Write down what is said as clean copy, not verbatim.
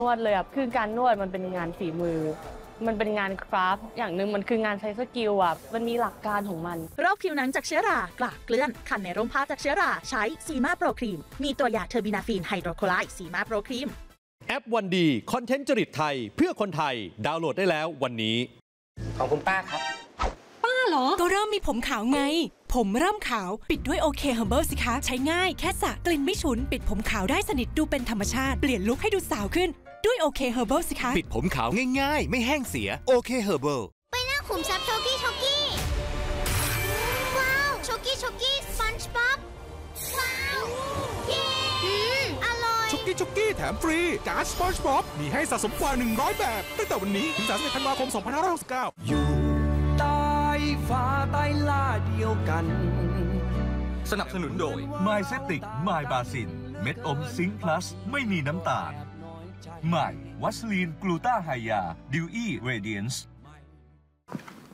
นวดเลยอ่ะคือการนวดมันเป็นงานฝีมือมันเป็นงานคราฟต์อย่างหนึ่งมันคืองานใช้สกิลอ่ะมันมีหลักการของมันโรคผิวหนังจากเชื้อรากลากเกลื่อนคันในร่มผ้าจากเชื้อราใช้ซีมาโปรครีมมีตัวยาเทอร์บินาฟีนไฮโดรโคไลด์ซีมาโปรครีมแอปวันดีคอนเทนต์จริตไทยเพื่อคนไทยดาวน์โหลดได้แล้ววันนี้ของคุณป้าครับป้าเหรอก็เริ่มมีผมขาวไงผมเริ่มขาวปิดด้วยโอเคเฮอร์เบิลสิคะใช้ง่ายแค่สระกลิ่นไม่ฉุนปิดผมขาวได้สนิทดูเป็นธรรมชาติเปลี่ยนลุคให้ดูสาวขึ้นด้วยโอเคเฮอร์เบิลสิคะปิดผมขาวง่ายๆไม่แห้งเสียโอเคเฮอร์เบิลไปนั่งขุมทรัพย์โชกี้โชกี้ว้าวโชกี้โชกี้สปันจ์บ๊อบว้าวเย้อร่อยโชกี้แถมฟรีการ์ดสปันจ์บ๊อบมีให้สะสมกว่า100แบบตั้งแต่วันนี้ถึง31 ธันวาคม 2569 อยู่ใต้ฟ้าใต้ล่าเดียวกันสนับสนุนโดย My Septic My Basin เม็ดอมซิงค์พลัสไม่มีน้ำตาลใหม่วัสลีนกลูตาไฮยาดิวอี้เรเดียนซ์